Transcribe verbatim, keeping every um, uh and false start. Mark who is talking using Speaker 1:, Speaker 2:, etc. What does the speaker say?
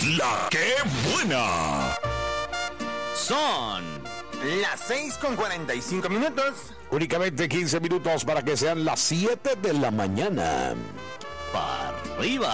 Speaker 1: La que buena.
Speaker 2: Son las seis con cuarenta y cinco minutos.
Speaker 1: Únicamente quince minutos para que sean las siete de la mañana.
Speaker 2: Para arriba.